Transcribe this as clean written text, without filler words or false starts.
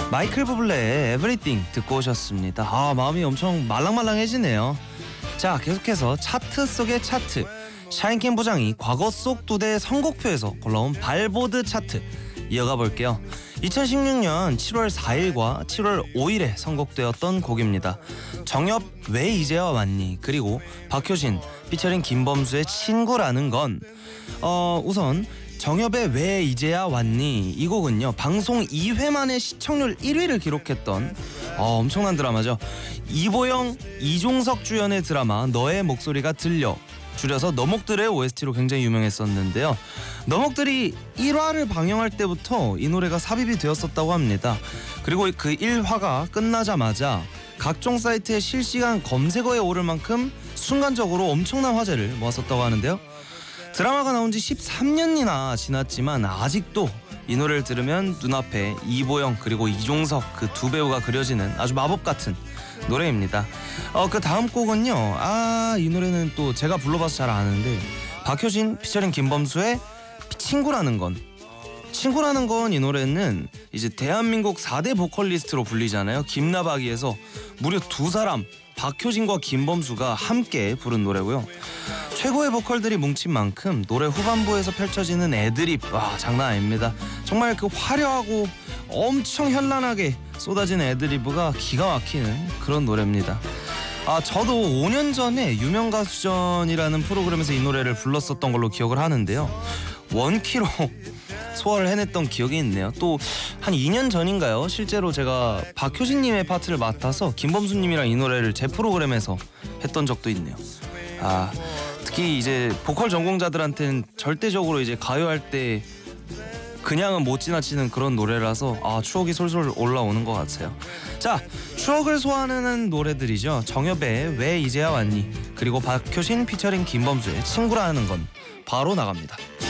마이클 부블레의 Everything 듣고 오셨습니다. 마음이 엄청 말랑말랑해지네요. 자, 계속해서 차트 속의 차트. 샤인캔 부장이 과거 속 두 대의 선곡표에서 골라온 발보드 차트 이어가 볼게요. 2016년 7월 4일과 7월 5일에 선곡되었던 곡입니다. 정엽 왜 이제야 왔니? 그리고 박효신 피처링 김범수의 친구라는 건 우선 정엽의 왜 이제야 왔니? 이 곡은요, 방송 2회 만에 시청률 1위를 기록했던 엄청난 드라마죠. 이보영, 이종석 주연의 드라마 너의 목소리가 들려, 줄여서 너목들의 OST로 굉장히 유명했었는데요. 너목들이 1화를 방영할 때부터 이 노래가 삽입이 되었었다고 합니다. 그리고 그 1화가 끝나자마자 각종 사이트의 실시간 검색어에 오를 만큼 순간적으로 엄청난 화제를 모았었다고 하는데요. 드라마가 나온 지 13년이나 지났지만 아직도 이 노래를 들으면 눈앞에 이보영 그리고 이종석 그 두 배우가 그려지는 아주 마법 같은 노래입니다. 그 다음 곡은요, 이 노래는 또 제가 불러봐서 잘 아는데, 박효신 피처링 김범수의 친구라는 건. 친구라는 건 이 노래는 이제 대한민국 4대 보컬리스트로 불리잖아요. 김나박이에서 무려 두 사람, 박효신과 김범수가 함께 부른 노래고요. 최고의 보컬들이 뭉친 만큼 노래 후반부에서 펼쳐지는 애드립, 장난 아닙니다. 정말 그 화려하고 엄청 현란하게 쏟아지는 애드리브가 기가 막히는 그런 노래입니다. 저도 5년 전에 유명가수전이라는 프로그램에서 이 노래를 불렀었던 걸로 기억을 하는데요. 원키로 소화를 해냈던 기억이 있네요. 또 한 2년 전인가요? 실제로 제가 박효신님의 파트를 맡아서 김범수님이랑 이 노래를 제 프로그램에서 했던 적도 있네요. 특히 이제 보컬 전공자들한테는 절대적으로 이제 가요할 때 그냥은 못 지나치는 그런 노래라서 추억이 솔솔 올라오는 것 같아요. 자, 추억을 소환하는 노래들이죠. 정엽의 왜 이제야 왔니? 그리고 박효신 피처링 김범수의 친구라는 건 바로 나갑니다.